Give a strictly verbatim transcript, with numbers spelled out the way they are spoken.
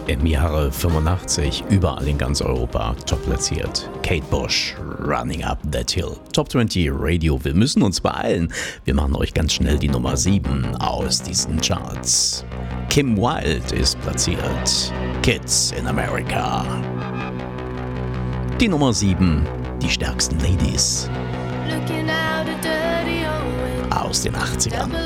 Im Jahre fünfundachtzig überall in ganz Europa top platziert. Kate Bush, Running Up That Hill. Top zwanzig Radio, wir müssen uns beeilen. Wir machen euch ganz schnell die Nummer sieben aus diesen Charts. Kim Wilde ist platziert. Kids in America. Die Nummer sieben, die stärksten Ladies aus den achtzigern.